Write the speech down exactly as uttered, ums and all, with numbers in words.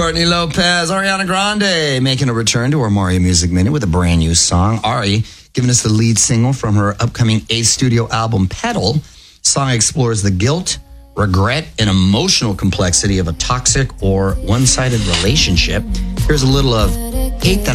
Courtney Lopez, Ariana Grande, making a return to our Mario Music Minute with a brand new song. Ari giving us the lead single from her upcoming eighth studio album, Petal. The song explores the guilt, regret, and emotional complexity of a toxic or one-sided relationship. Here's a little of Hate That